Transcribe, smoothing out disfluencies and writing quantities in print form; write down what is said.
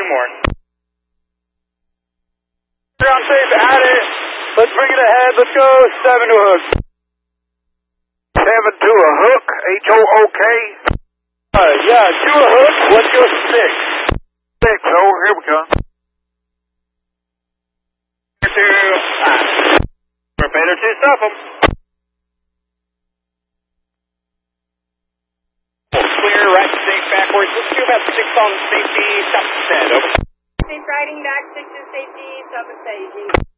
more. Ground safe at it. Let's bring it ahead. Let's go 7 to a hook. 7 to a hook. H-O-O-K. Yeah, to a hook. Let's go 6. 6, over. Here we come. 2, 5. Torpedo 2, stop them. Clear, right stick backwards. Let's do about 6 on safety. Stop and set, over. Safe riding back, 6 is safety, stop and staging.